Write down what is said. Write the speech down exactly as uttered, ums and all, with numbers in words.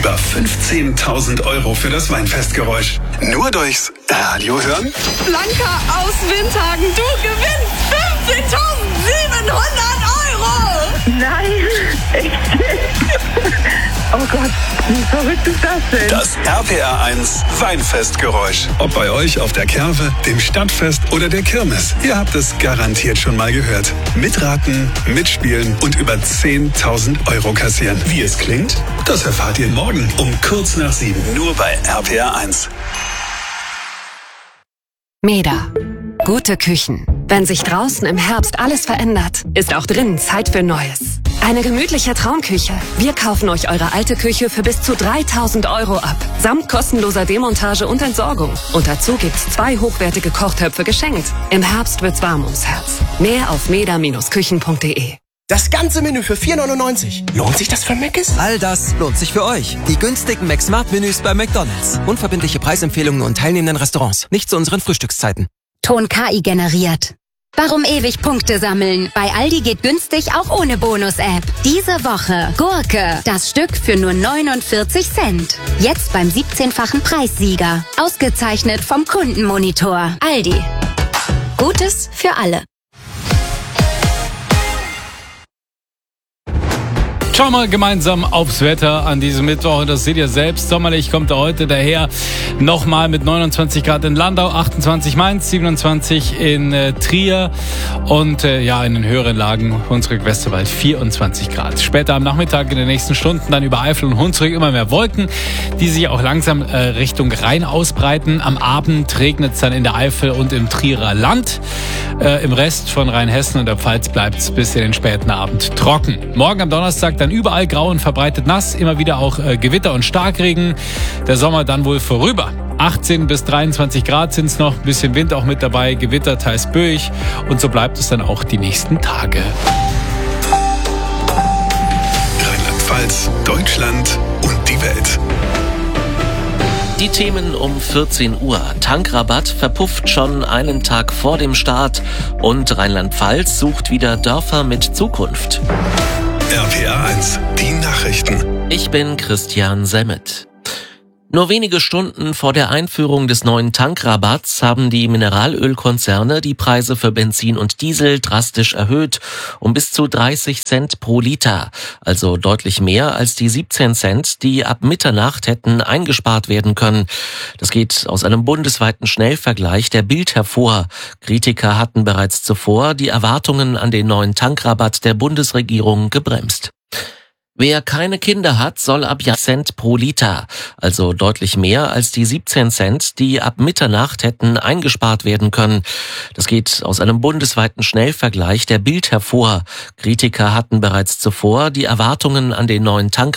Über fünfzehntausend Euro für das Weinfestgeräusch. Nur durchs Radio hören? Blanca aus Windhagen, du gewinnst fünfzehntausendsiebenhundert Euro! Nein, echt? Oh Gott, wie verrückt ist das denn? Das R P R eins Weinfestgeräusch. Ob bei euch auf der Kerwe, dem Stadtfest oder der Kirmes. Ihr habt es garantiert schon mal gehört. Mitraten, mitspielen und über zehntausend Euro kassieren. Wie es klingt? Das erfahrt ihr morgen um kurz nach sieben. Nur bei R P R eins. Meda. Gute Küchen. Wenn sich draußen im Herbst alles verändert, ist auch drinnen Zeit für Neues. Eine gemütliche Traumküche. Wir kaufen euch eure alte Küche für bis zu dreitausend Euro ab. Samt kostenloser Demontage und Entsorgung. Und dazu gibt's zwei hochwertige Kochtöpfe geschenkt. Im Herbst wird's warm ums Herz. Mehr auf meda Bindestrich küchen punkt de. Das ganze Menü für vier neunundneunzig. Lohnt sich das für Mc's? All das lohnt sich für euch. Die günstigen McSmart-Menüs bei McDonald's. Unverbindliche Preisempfehlungen und teilnehmenden Restaurants. Nicht zu unseren Frühstückszeiten. Ton K I generiert. Warum ewig Punkte sammeln? Bei Aldi geht günstig auch ohne Bonus-App. Diese Woche Gurke. Das Stück für nur neunundvierzig Cent. Jetzt beim siebzehnfachen Preissieger. Ausgezeichnet vom Kundenmonitor. Aldi. Gutes für alle. Schauen wir gemeinsam aufs Wetter an diesem Mittwoch. Das seht ihr selbst. Sommerlich kommt er heute daher. Nochmal mit neunundzwanzig Grad in Landau, achtundzwanzig Mainz, siebenundzwanzig in äh, Trier und äh, ja in den höheren Lagen Hunsrück-Westerwald vierundzwanzig Grad. Später am Nachmittag in den nächsten Stunden dann über Eifel und Hunsrück immer mehr Wolken, die sich auch langsam äh, Richtung Rhein ausbreiten. Am Abend regnet es dann in der Eifel und im Trierer Land. Äh, Im Rest von Rheinhessen und der Pfalz bleibt es bis in den späten Abend trocken. Morgen am Donnerstag dann überall grau und verbreitet nass, immer wieder auch äh, Gewitter und Starkregen. Der Sommer dann wohl vorüber. achtzehn bis dreiundzwanzig Grad sind es noch, ein bisschen Wind auch mit dabei, Gewitter teils böig und so bleibt es dann auch die nächsten Tage. Rheinland-Pfalz, Deutschland und die Welt. Die Themen um vierzehn Uhr. Tankrabatt verpufft schon einen Tag vor dem Start und Rheinland-Pfalz sucht wieder Dörfer mit Zukunft. R P R eins, die Nachrichten. Ich bin Christian Semmet. Nur wenige Stunden vor der Einführung des neuen Tankrabatts haben die Mineralölkonzerne die Preise für Benzin und Diesel drastisch erhöht, um bis zu dreißig Cent pro Liter, also deutlich mehr als die siebzehn Cent, die ab Mitternacht hätten eingespart werden können. Das geht aus einem bundesweiten Schnellvergleich der Bild hervor. Kritiker hatten bereits zuvor die Erwartungen an den neuen Tankrabatt der Bundesregierung gebremst. Wer keine Kinder hat, soll ab Cent pro Liter, also deutlich mehr als die siebzehn Cent, die ab Mitternacht hätten eingespart werden können. Das geht aus einem bundesweiten Schnellvergleich der Bild hervor. Kritiker hatten bereits zuvor die Erwartungen an den neuen Tankrabatt